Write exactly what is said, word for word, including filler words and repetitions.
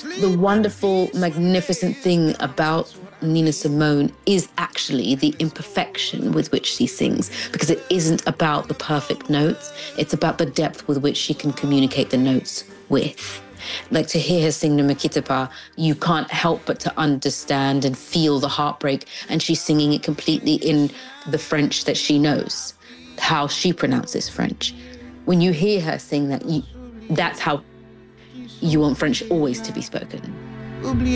The wonderful, magnificent thing about Nina Simone is actually the imperfection with which she sings, because it isn't about the perfect notes. It's about the depth with which she can communicate the notes with. Like, to hear her sing Ne me quitte pas, you can't help but to understand and feel the heartbreak. And she's singing it completely in the French that she knows, how she pronounces French. When you hear her sing that, you, that's how you want French always to be spoken.